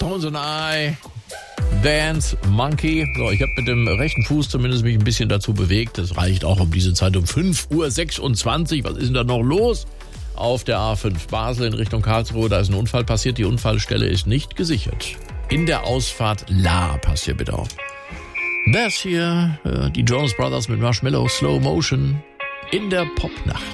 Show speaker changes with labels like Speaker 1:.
Speaker 1: Bones and I, Dance Monkey. So, ich habe mit dem rechten Fuß zumindest mich ein bisschen dazu bewegt. Das reicht auch um diese Zeit um 5:26 Uhr. Was ist denn da noch los? Auf der A5 Basel in Richtung Karlsruhe, da ist ein Unfall passiert. Die Unfallstelle ist nicht gesichert. In der Ausfahrt La, passt hier bitte auf. Das hier, die Jonas Brothers mit Marshmallow, Slow Motion in der Popnacht.